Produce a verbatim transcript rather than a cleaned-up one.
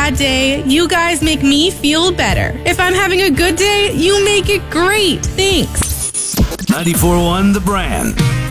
bad day, you guys make me feel better. If I'm having a good day, you make it great. Thanks. ninety-four point one The Brand.